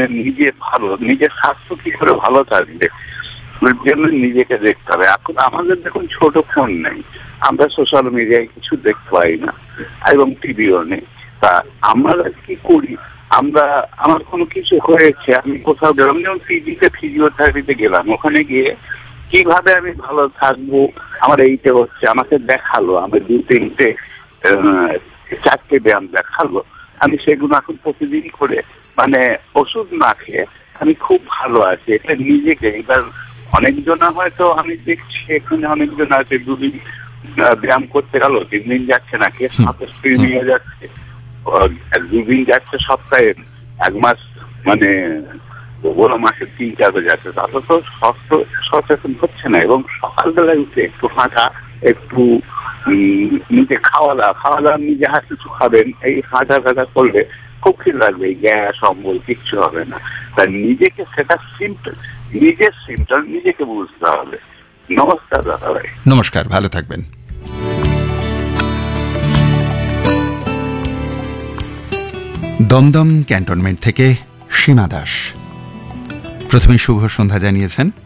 নিজে ভালো, নিজের স্বাস্থ্য কি করে ভালো থাকবে ওর জন্য নিজেকে দেখতে হবে। এখন আমাদের দেখুন ছোট ফোন নেই, আমরা সোশ্যাল মিডিয়ায় কিছু দেখতে পাই না এবং টিভিও নেই। তা আমরা কি করি, আমার কোনো কিছু হয়েছে, আমি কোথাও গেলাম, যেমন ফিজিওথেরাপিতে গেলাম, ওখানে গিয়ে কিভাবে আমি ভালো থাকবো, আমার এইটা হচ্ছে, আমাকে দেখালো, আমি 2-3টে 4টে ব্যায়াম দেখালো, আমি সেগুলো এখন প্রতিদিন করে মানে ওষুধ না খেয়ে আমি খুব ভালো আছি। এটা নিজেকে, এবার অনেকজনা হয়তো আমি দেখছি এখানে অনেকজন আছে 2 দিন ব্যায়াম করতে গেল, 3 দিন যাচ্ছে না, কে 27 নিয়ে যাচ্ছে, 2 দিন যাচ্ছে সপ্তাহে, 1 মাস মানে বড় মাসে 3-4 যাচ্ছে, তাতে তো সচেতন হচ্ছে না। এবং সকালবেলায় উঠে একটু হাঁটা, একটু নিজে খাওয়া দাওয়া নিজে হাত কিছু খাবেন, এই হাঁটা করলে খুব ঠিক লাগবে, গ্যাস অম্বল কিচ্ছু হবে না। তাই নিজেকে সেটা নিজের সিমটম নিজেকে বুঝতে হবে। নমস্কার দাদা ভাই। নমস্কার, ভালো থাকবেন। দমদম ক্যান্টনমেন্ট থেকে সীমা দাস প্রথমে শুভ সন্ধ্যা জানিয়েছেন।